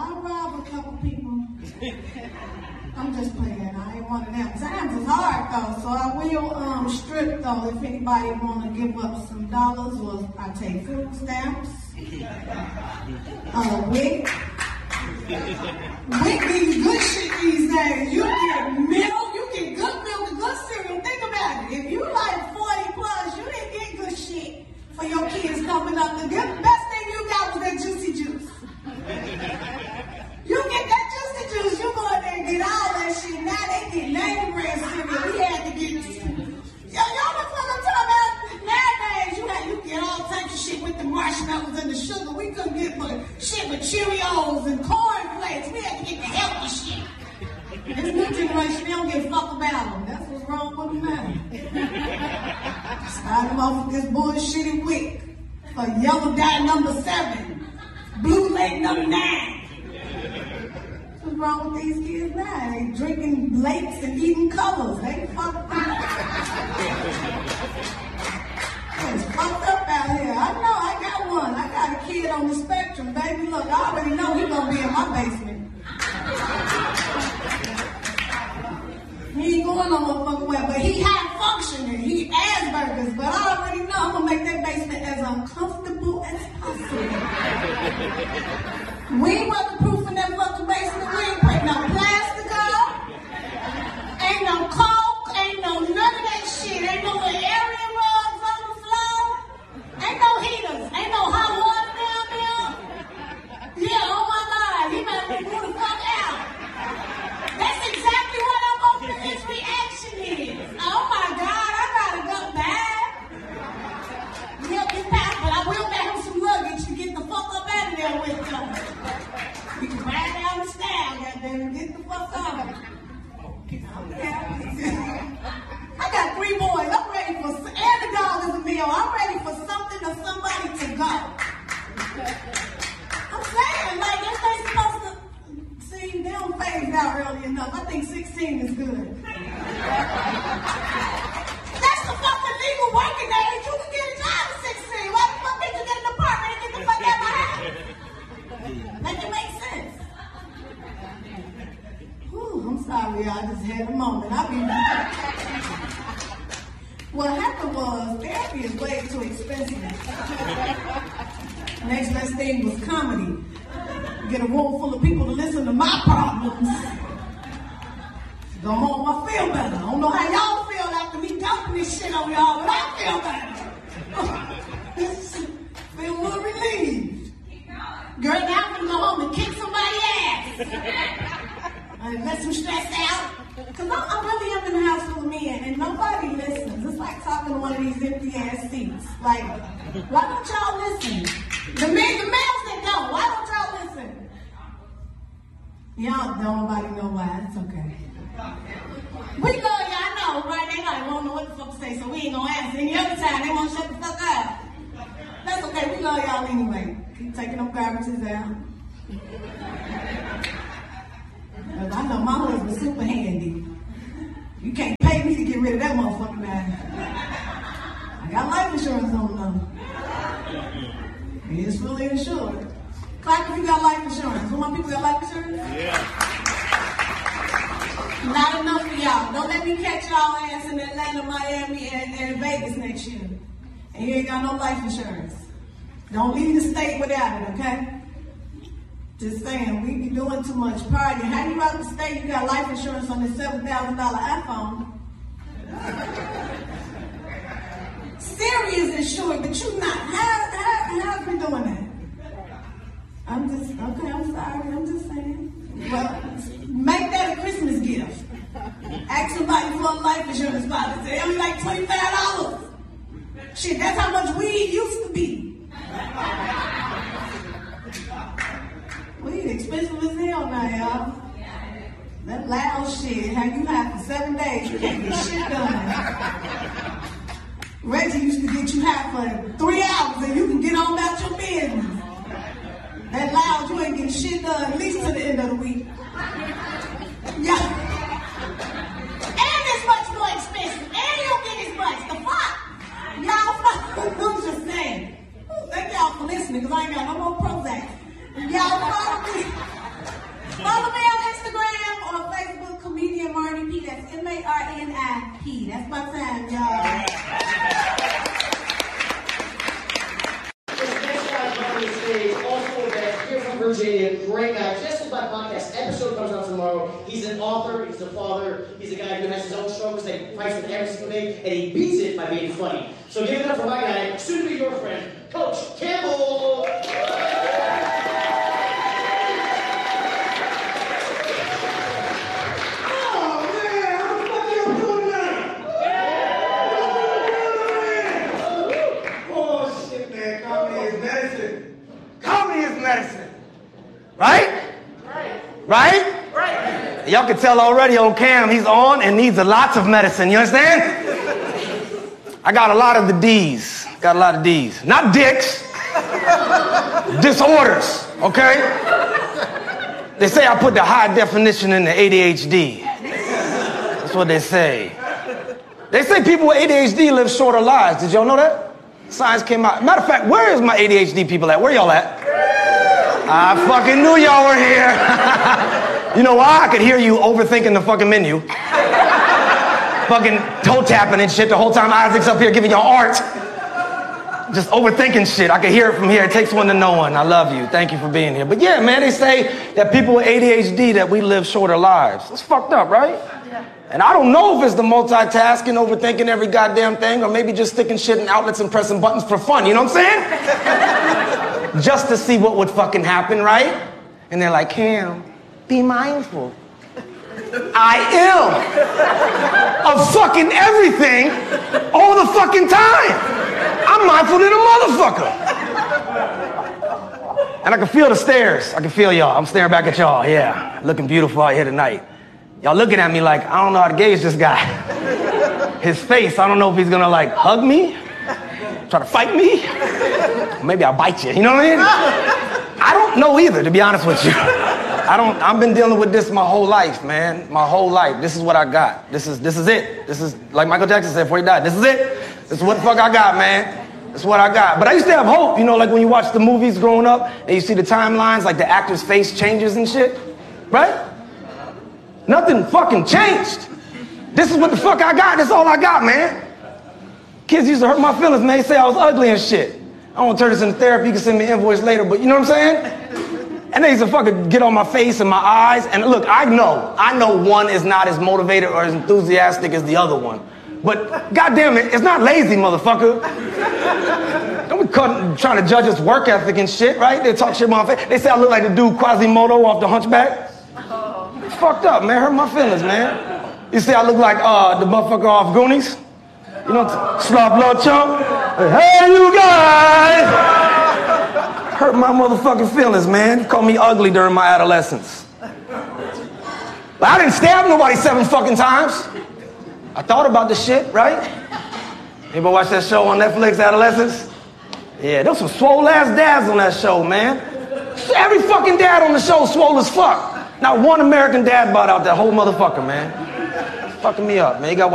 I'll rob a couple people. I'm just playing. I ain't one of them. Times is hard though, so I will strip though if anybody want to give up some dollars, or I take food stamps. WIC. WIC gives good shit these days. You get milk, you get good milk and good cereal. Think about it. If you like 40 plus, you didn't get good shit for your kids coming up. The best thing you got was that juicy juice. You get that juicy juice, you go in there and get all that shit. Now they get name brand cereal. We had to get y'all know what I'm talking about? Nowadays you get all types of shit with the marshmallows and the sugar. We couldn't get shit with Cheerios and cornflakes. We had to get the healthy shit. This new generation, they don't give a fuck about them. That's what's wrong with them now. Start them off with this bullshitty WIC for yellow dye number 7, blue lake number 9. What's wrong with these kids now? They drinking lakes and eating colors. They fucked up. It's fucked up out here. I know, I got one. I got a kid on the spectrum, baby. Look, I already know he's gonna be in my basement. He ain't going no motherfucking way, but he high functioning. He Asperger's, but I already know I'm gonna make that basement as uncomfortable as possible. We ain't weatherproofing that fucking basement. We ain't putting no plastic up. Ain't no coke. Ain't no none of that shit. Ain't no area rugs on the floor. Ain't no heaters. Ain't no hot water down there. Yeah, oh my God. He better move the fuck out. That's exactly what I'm hoping his reaction is. Oh my God, I gotta go back. He'll get past, but I will get him some luggage to get the fuck up out of there with him. We can ride down the style, goddamn, get the fuck out of it. I got 3 boys. I'm ready for every dog is a meal. I'm ready for something or somebody to go. I'm saying, like, if they supposed to see, they don't phase out early enough. I think 16 is good. That's the fucking legal working age. You can get a job at 16. Why the fuck did you get an apartment and get the fuck out of my house? Make it make sense. Whew, I'm sorry, I just had a moment. What happened was, therapy is way too expensive. Next best thing was comedy. Get a room full of people to listen to my problems. Go home, I feel better. I don't know how y'all feel after me dumping this shit on y'all, but I feel better. Feel a little relieved. Girl, now I'm gonna go home and kick somebody's ass. And let some stress out. Because I really am in the house full of men and nobody listens. It's like talking to one of these empty ass seats. Like, why don't y'all listen? The males that don't, why don't y'all listen? Y'all don't nobody know why. It's okay. We love y'all, know, right? They like won't know what the fuck to say, so we ain't gonna ask. Any other time they won't shut the fuck up. That's okay, we love y'all anyway. Keep taking them garbages out. Because I know my husband's super handy. You can't pay me to get rid of that motherfucker now. I got life insurance on them. He is fully insured. Clap if you got life insurance. Who want people got life insurance? Yeah. Not enough for y'all. Don't let me catch y'all ass in Atlanta, Miami, and Vegas next year. And you ain't got no life insurance. Don't leave the state without it, okay? Just saying, we be doing too much partying. How you out the state, you got life insurance on this $7,000 iPhone. Siri is insured, but you not. How's we doing that? I'm just, okay, I'm sorry, I'm just saying. Well, make that a Christmas gift. Ask somebody for a life insurance policy. They only like $25. Shit, that's how much weed used to be. Weed expensive as hell now, y'all. That loud shit, how you high for 7 days, you can't get shit done. Reggie used to get you high for 3 hours and you can get on about your business. That loud, you ain't getting shit done at least to the end of the week. Yeah. And it's much more expensive. And you don't get as much. The fuck? Y'all fuck. I'm just saying. Thank y'all for listening because I ain't got no more Prozac. Y'all follow me. Follow me on Instagram or Facebook, Comedian Marnie P. That's MARNIP. That's my time, y'all. This next guy on the stage, also a guest, here from Virginia, great guy. Just as my podcast episode comes out tomorrow, he's an author, he's a father, he's a guy who has his own struggles that he fights with every single day, and he beats it by being funny. So give it up for my guy, soon to be your friend, Coach Campbell. Medicine. Right? Right? Y'all can tell already on cam he's on and needs lots of medicine. You understand? I got a lot of the D's. Got a lot of D's. Not dicks. Disorders. Okay? They say I put the high definition in the ADHD. That's what they say. They say people with ADHD live shorter lives. Did y'all know that? Science came out. Matter of fact, where is my ADHD people at? Where y'all at? I fucking knew y'all were here. You know why? I could hear you overthinking the fucking menu. Fucking toe tapping and shit the whole time Isaac's up here giving y'all art. Just overthinking shit. I could hear it from here. It takes one to know one. I love you. Thank you for being here. But yeah, man, they say that people with ADHD, that we live shorter lives. It's fucked up, right? And I don't know if it's the multitasking, overthinking every goddamn thing, or maybe just sticking shit in outlets and pressing buttons for fun. You know what I'm saying? Just to see what would fucking happen, right? And they're like, Cam, be mindful. I am of fucking everything all the fucking time. I'm mindful than a motherfucker. And I can feel the stares. I can feel y'all. I'm staring back at y'all. Yeah, looking beautiful out here tonight. Y'all looking at me like, I don't know how to gauge this guy. His face, I don't know if he's gonna like hug me, try to fight me. Maybe I'll bite you, you know what I mean? I don't know either, to be honest with you. I've been dealing with this my whole life, man. My whole life. This is what I got. This is it. This is, like Michael Jackson said before he died, this is it. This is what the fuck I got, man. This is what I got. But I used to have hope, you know, like when you watch the movies growing up and you see the timelines, like the actor's face changes and shit, right? Nothing fucking changed. This is what the fuck I got. This is all I got, man. Kids used to hurt my feelings, man. They say I was ugly and shit. I don't want to turn this into therapy. You can send me an invoice later, but you know what I'm saying? And they used to fucking get on my face and my eyes. And look, I know one is not as motivated or as enthusiastic as the other one. But goddamn it, it's not lazy, motherfucker. Don't be trying to judge us work ethic and shit, right? They talk shit about my face. They say I look like the dude Quasimodo off The Hunchback. It's fucked up, man. Hurt my feelings, man. You see I look like the motherfucker off Goonies? You know, slop blood chump. Hey, you guys! Hurt my motherfucking feelings, man. You called me ugly during my adolescence. But I didn't stab nobody 7 fucking times. I thought about the shit, right? Anybody watch that show on Netflix, Adolescence? Yeah, there was some swole ass dads on that show, man. Every fucking dad on the show swole as fuck. Not one American dad bought out that whole motherfucker, man. Fucking me up, man. You got